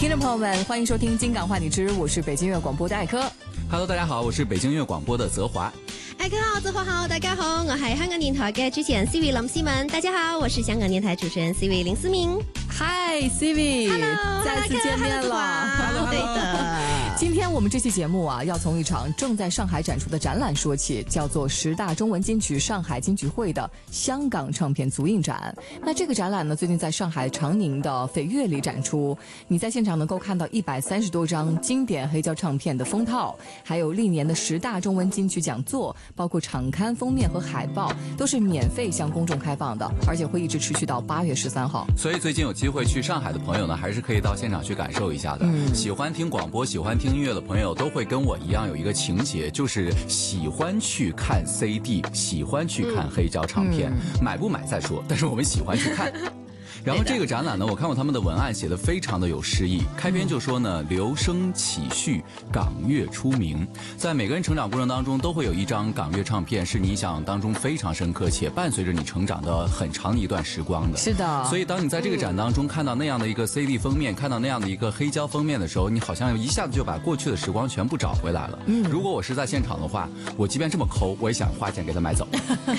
听众朋友们，欢迎收听《金港话你知》，我是北京音乐广播的艾科。 Hello， 大家好，我是北京音乐廣播的澤華。 艾科好，澤華好，大家好，我係香港電台嘅主持人 CV 林思敏。大家好，我是香港電台主持人 CV 林思敏。 嗨 ，CV， 再次見面了。 Hello， 對的。 今天我們這期節目啊，要從一場正在上海展出的展覽說起，叫做10大中文金曲上海金曲會的香港唱片足印展。那這個展覽呢，最近在上海長寧的翡悅裏展出。你在現場能夠看到130多張經典黑膠唱片的封套，還有歷年的10大中文金曲講座，包括場刊封面和海報，都是免費向公眾開放的，而且會一直持續到8月13號。 所以最近有機會去上海的朋友呢，還是可以到現場去感受一下的。喜歡聽廣播、喜歡聽音樂的朋友都會跟我一樣有一個情節，就是喜歡去看 CD， 喜歡去看黑膠唱片，買不買再說，但是我們喜歡去看。然後這個展覽呢，我看過他們的文案寫得非常的有詩意，開篇就說呢，留聲起序，港樂出名。在每個人成長過程當中，都會有一張港樂唱片是你印象當中非常深刻且伴隨着你成長的很長的一段時光的。 是的。 所以當你在這個展當中看到那樣的一個 CD 封面，看到那樣的一個黑膠封面的時候，你好像一下子就把過去的時光全部找回來了。如果我是在現場的話，我即便這麼摳，我也想花錢給他買走。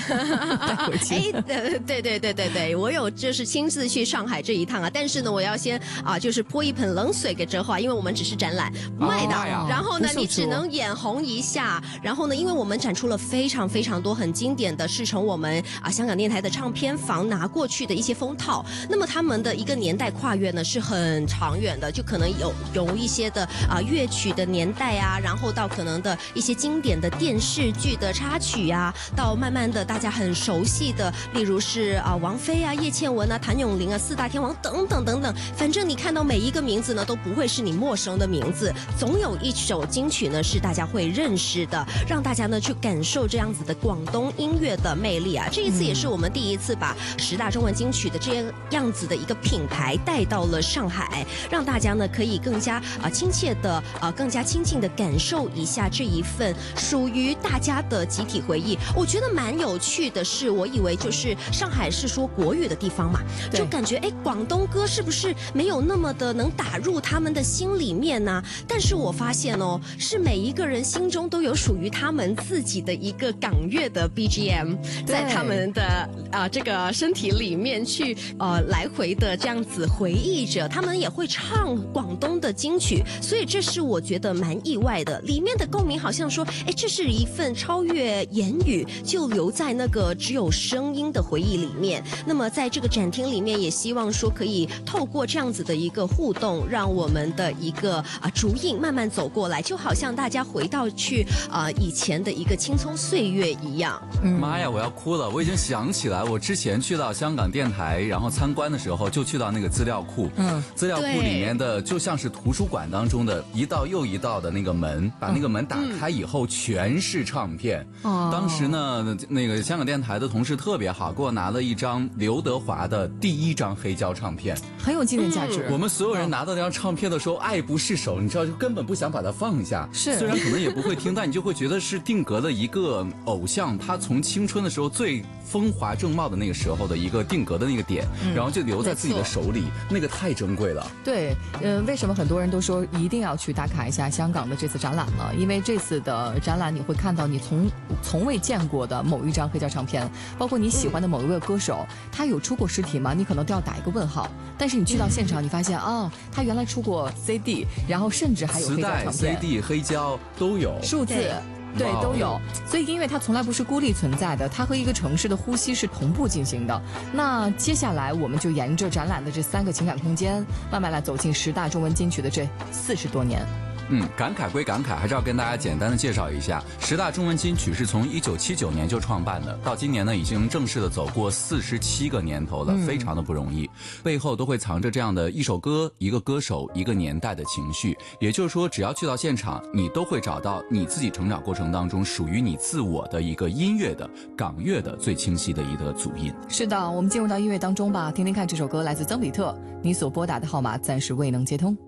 對，我有就是親自去上海這一趟啊，但是呢，我要先就是潑一盆冷水給澤華，因為我們只是展覽賣的，然後呢，你只能眼紅一下，然後呢，因為我們展出了非常非常多很經典的，是從我們香港電台的唱片房拿過去的一些封套，那麼他們的一個年代跨越呢是很長遠的，就可能有一些的樂曲的年代啊，然後到可能的一些經典的電視劇的插曲啊，到慢慢的大家很熟悉的，例如是王菲啊、葉倩文啊、譚詠麟啊、四大天王等等等等，反正你看到每一個名字呢都不會是你陌生的名字，總有一首金曲呢是大家會認識的，讓大家呢去感受這樣子的廣東音樂的魅力啊。這一次也是我們第一次把10大中文金曲的這樣子的一個品牌帶到了上海，讓大家呢可以更加親切的更加親近的感受一下這一份屬於大家的集體回憶。我覺得蠻有趣的是，我以為就是上海是說國語的地方嘛，就感覺廣東歌是不是沒有那麼的能打入他們的心裏面呢？但是我發現哦，是每一個人心中都有屬於他們自己的一個港樂的 BGM， 在他們的這個身體裏面去來回的這樣子回憶着，他們也會唱廣東的金曲，所以這是我覺得蠻意外的。裡面的共鳴好像說，這是一份超越言語，就留在那個只有聲音的回憶裡面。那麼在這個展廳裡面，也希望說可以透過這樣子的一個互動，讓我們的一個足印慢慢走過來，就好像大家回到去以前的一個青蔥歲月一樣。 媽呀，我要哭了！我已經想起來，我之前去到香港電台，然後參觀的時候，就去到那個資料庫。資料庫裡面的就像是圖書館當中的一道又一道的那個門，把那個門打開以後，全是唱片。當時呢，那個香港電台的同事特別好，給我拿了一張劉德華的第一張黑膠唱片， 很有紀念價值。 我們所有人拿到那張唱片的時候，愛不釋手，你知道，就根本不想把它放下。是，雖然可能也不會聽，但你就會覺得是定格了一個偶像，他從青春的時候最風華正茂的那個時候的一個定格的那個點，然後就留在自己的手裏，那個太珍貴了。 對，為什麼很多人都說一定要去打卡一下香港的這次展覽呢？因為這次的展覽你會看到你從未見過的某一張黑膠唱片，包括你喜歡的某一位歌手，他有出過實體嗎？你可能都要打一個問號。但是你去到現場，你發現他原來出過 CD， 然後甚至還有黑膠唱片、 磁帶、CD、黑膠都有， 數字。對，都有。所以音樂它從來不是孤立存在的，它和一個城市的呼吸是同步進行的。那接下來我們就沿着展覽的這3個情感空間，慢慢來走進10大中文金曲的這40多年。 感慨歸感慨，還是要跟大家簡單的介紹一下，10大中文金曲是從1979年就創辦的，到今年呢已經正式的走過47個年頭了，非常的不容易。背後都會藏着這樣的一首歌、一個歌手、一個年代的情緒。也就是說，只要去到現場，你都會找到你自己成長過程當中屬於你自我的一個音樂的港樂的最清晰的一個足印。 是的，我們進入到音樂當中吧，聽聽看這首歌來自曾比特，你所撥打的號碼暫時未能接通。